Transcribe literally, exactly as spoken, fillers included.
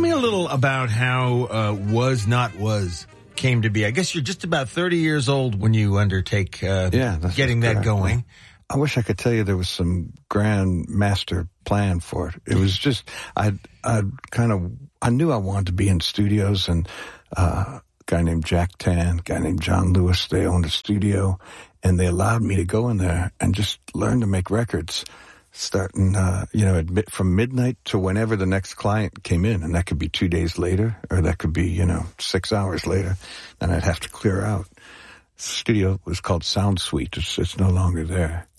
me a little about how uh, Was Not Was came to be. I guess you're just about thirty years old when you undertake uh, yeah, that's getting that correct. going. I wish I could tell you there was some grand master plan for it. It was just, I I kind of, I knew I wanted to be in studios, and uh, a guy named Jack Tan, a guy named John Lewis, they owned a studio, and they allowed me to go in there and just learn to make records, starting, uh, you know, at, from midnight to whenever the next client came in, and that could be two days later, or that could be, you know, six hours later, and I'd have to clear out. The studio was called Sound Suite. It's, it's no longer there.